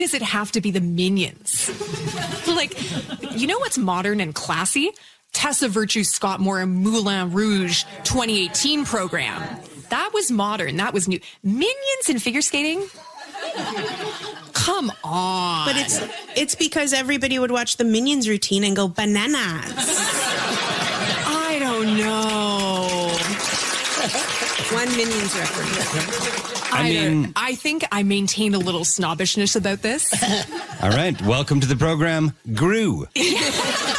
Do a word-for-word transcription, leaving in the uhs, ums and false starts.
does it have to be the Minions? Like, you know what's modern and classy? Tessa Virtue Scott Moore and Moulin Rouge twenty eighteen program. That was modern. That was new. Minions in figure skating? Come on. But it's it's because everybody would watch the Minions routine and go bananas. I don't know. One Minions reference. I mean, I think I maintain a little snobbishness about this. All right. Welcome to the program, Gru.